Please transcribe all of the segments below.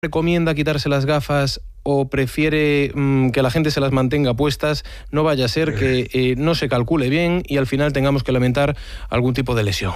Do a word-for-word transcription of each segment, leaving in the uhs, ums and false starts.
recomienda quitarse las gafas o prefiere mmm, que la gente se las mantenga puestas, no vaya a ser que eh, no se calcule bien y al final tengamos que lamentar algún tipo de lesión.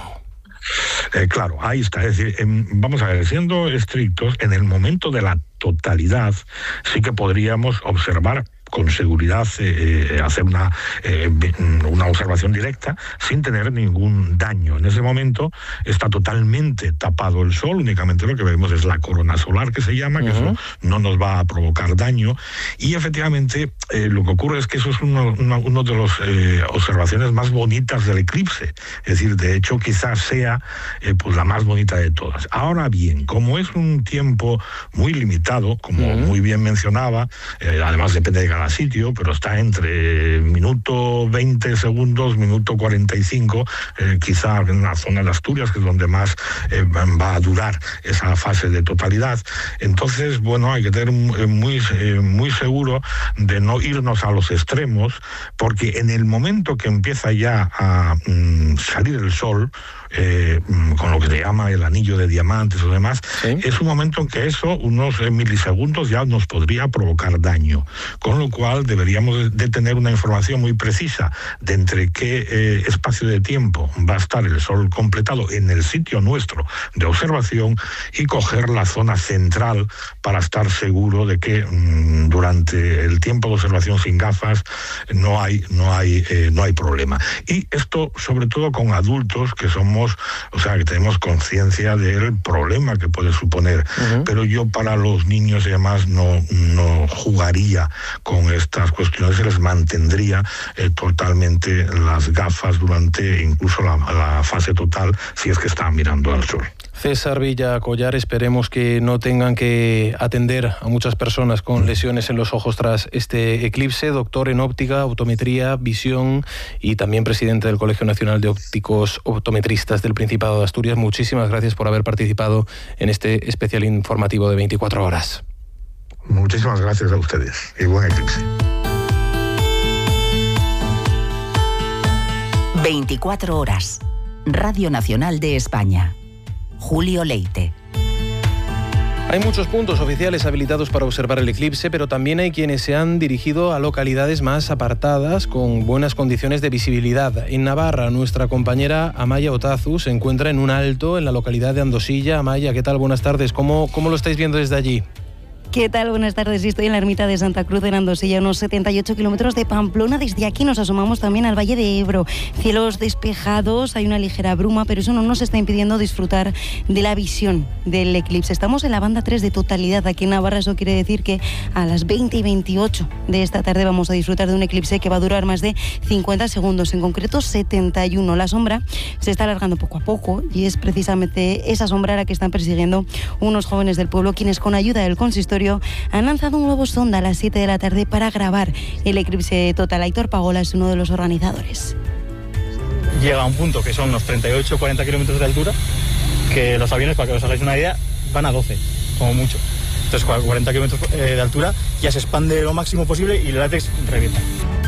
Eh, claro, ahí está. Es decir, eh, vamos a ver, siendo estrictos, en el momento de la totalidad sí que podríamos observar con seguridad eh, hacer una, eh, una observación directa sin tener ningún daño. En ese momento está totalmente tapado el sol, únicamente lo que vemos es la corona solar que se llama, que uh-huh. eso no nos va a provocar daño, y efectivamente eh, lo que ocurre es que eso es uno, uno, uno de las eh, observaciones más bonitas del eclipse, es decir, de hecho quizás sea eh, pues la más bonita de todas. Ahora bien, como es un tiempo muy limitado, como uh-huh. muy bien mencionaba, eh, además depende de cada sitio, pero está entre minuto veinte segundos, minuto cuarenta y cinco, eh, quizá en la zona de Asturias, que es donde más eh, va a durar esa fase de totalidad. Entonces, bueno, hay que tener muy, eh, muy seguro de no irnos a los extremos, porque en el momento que empieza ya a mm, salir el sol, Eh, con lo que se llama el anillo de diamantes o demás, ¿sí? Es un momento en que eso, unos eh, milisegundos, ya nos podría provocar daño, con lo cual deberíamos de tener una información muy precisa de entre qué eh, espacio de tiempo va a estar el sol completado en el sitio nuestro de observación y coger la zona central para estar seguro de que mmm, durante el tiempo de observación sin gafas no hay, no hay, eh, no hay problema. Y esto sobre todo con adultos que somos o sea, que tenemos conciencia del problema que puede suponer, uh-huh. pero yo para los niños y demás no, no jugaría con estas cuestiones, se les mantendría eh, totalmente las gafas durante incluso la, la fase total, si es que están mirando al sol. César Villa Collar, esperemos que no tengan que atender a muchas personas con lesiones en los ojos tras este eclipse. Doctor en óptica, optometría, visión y también presidente del Colegio Nacional de Ópticos Optometristas del Principado de Asturias. Muchísimas gracias por haber participado en este especial informativo de veinticuatro horas. Muchísimas gracias a ustedes y buen eclipse. veinticuatro horas. Radio Nacional de España. Julio Leite. Hay muchos puntos oficiales habilitados para observar el eclipse, pero también hay quienes se han dirigido a localidades más apartadas con buenas condiciones de visibilidad. En Navarra, nuestra compañera Amaya Otazu se encuentra en un alto en la localidad de Andosilla. Amaya, ¿qué tal? Buenas tardes. ¿Cómo, cómo lo estáis viendo desde allí? ¿Qué tal? Buenas tardes. Estoy en la ermita de Santa Cruz en Andosilla, unos setenta y ocho kilómetros de Pamplona. Desde aquí nos asomamos también al Valle de Ebro. Cielos despejados, hay una ligera bruma, pero eso no nos está impidiendo disfrutar de la visión del eclipse. Estamos en la banda tres de totalidad aquí en Navarra. Eso quiere decir que a las veinte y veintiocho de esta tarde vamos a disfrutar de un eclipse que va a durar más de cincuenta segundos, en concreto setenta y uno. La sombra se está alargando poco a poco y es precisamente esa sombra a la que están persiguiendo unos jóvenes del pueblo, quienes con ayuda del consistorio han lanzado un nuevo sonda a las siete de la tarde para grabar el eclipse total. Aitor Pagola es uno de los organizadores. Llega a un punto que son unos treinta y ocho a cuarenta kilómetros de altura, que los aviones, para que os hagáis una idea, van a doce, como mucho. Entonces, cuarenta kilómetros de altura ya se expande lo máximo posible y el látex revienta.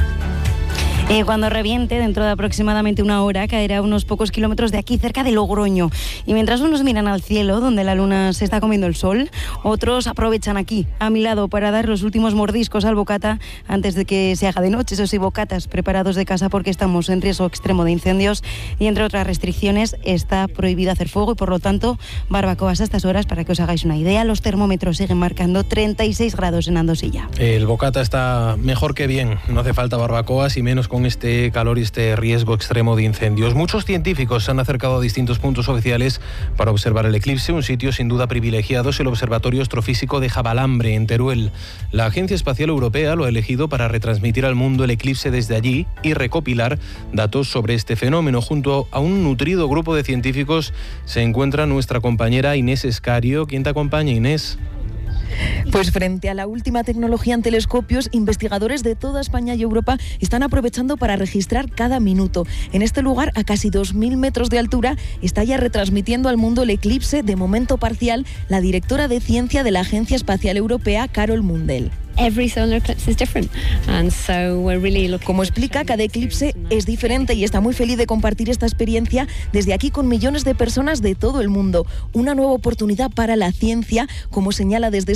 Eh, cuando reviente, dentro de aproximadamente una hora, caerá a unos pocos kilómetros de aquí, cerca de Logroño. Y mientras unos miran al cielo, donde la luna se está comiendo el sol, otros aprovechan aquí, a mi lado, para dar los últimos mordiscos al bocata antes de que se haga de noche. Esos sí, bocatas preparados de casa porque estamos en riesgo extremo de incendios y, entre otras restricciones, está prohibido hacer fuego y, por lo tanto, barbacoas a estas horas. Para que os hagáis una idea, los termómetros siguen marcando treinta y seis grados en Andosilla. El bocata está mejor que bien, no hace falta barbacoas y menos con este calor y este riesgo extremo de incendios. Muchos científicos se han acercado a distintos puntos oficiales para observar el eclipse. Un sitio sin duda privilegiado es el Observatorio Astrofísico de Javalambre, en Teruel. La Agencia Espacial Europea lo ha elegido para retransmitir al mundo el eclipse desde allí y recopilar datos sobre este fenómeno. Junto a un nutrido grupo de científicos se encuentra nuestra compañera Inés Escario. ¿Quién te acompaña, Inés? Pues frente a la última tecnología en telescopios, investigadores de toda España y Europa están aprovechando para registrar cada minuto. En este lugar, a casi dos mil metros de altura, está ya retransmitiendo al mundo el eclipse de momento parcial la directora de ciencia de la Agencia Espacial Europea, Carol Mundell. Como explica, cada eclipse es diferente y está muy feliz de compartir esta experiencia desde aquí con millones de personas de todo el mundo. Una nueva oportunidad para la ciencia, como señala desde